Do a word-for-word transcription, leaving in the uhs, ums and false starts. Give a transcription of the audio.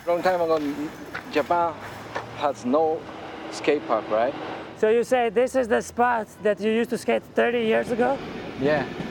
Long time ago, Japan has no skate park, right? So you say this is the spot that you used to skate thirty years ago? Yeah.